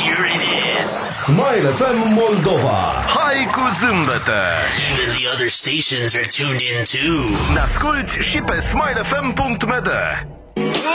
here it is. Smile FM Moldova. Hai cu zâmbete! Even the other stations are tuned in too. Ne asculti și pe smilefm.md.